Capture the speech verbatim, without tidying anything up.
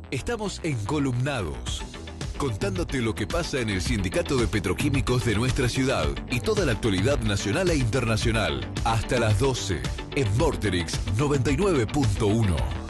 Estamos encolumnados, contándote lo que pasa en el Sindicato de Petroquímicos de nuestra ciudad y toda la actualidad nacional e internacional. Hasta las doce, en Vorterix noventa y nueve punto uno.